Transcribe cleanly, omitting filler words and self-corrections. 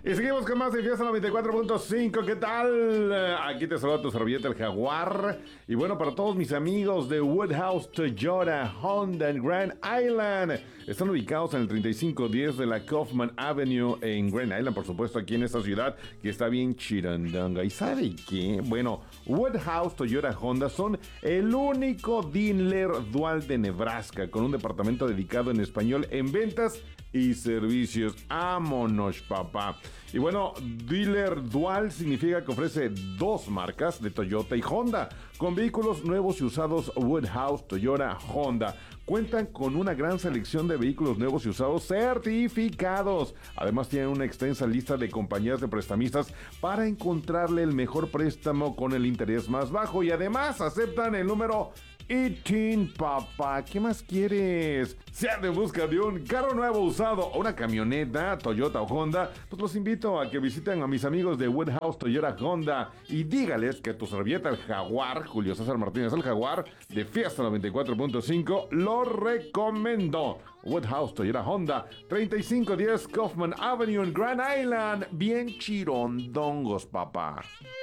Y seguimos con más de Fiesta 94.5. ¿Qué tal? Aquí te saluda tu servilleta el Jaguar. Y bueno, para todos mis amigos de Woodhouse, Toyota, Honda en Grand Island. Están ubicados en el 3510 de la Kaufman Avenue en Grand Island, por supuesto, aquí en esta ciudad que está bien chirandanga. ¿Y sabe qué? Bueno, Woodhouse, Toyota, Honda son el único dealer dual de Nebraska, con un departamento dedicado en español en ventas y servicios. ¡Vámonos, papá! Y bueno, dealer dual significa que ofrece dos marcas de Toyota y Honda, con vehículos nuevos y usados. Woodhouse, Toyota, Honda cuentan con una gran selección de vehículos nuevos y usados certificados. Además tienen una extensa lista de compañías de prestamistas para encontrarle el mejor préstamo con el interés más bajo, y además aceptan el número ITIN, papá. ¿Qué más quieres? Si anda en busca de un carro nuevo usado o una camioneta, Toyota o Honda, pues los invito a que visiten a mis amigos de Woodhouse, Toyota, Honda y dígales que tu servilleta el Jaguar, Julio César Martínez el Jaguar, de Fiesta 94.5, lo recomendó. Woodhouse, Toyota, Honda, 3510 Kaufman Avenue en Grand Island. Bien chirondongos, papá.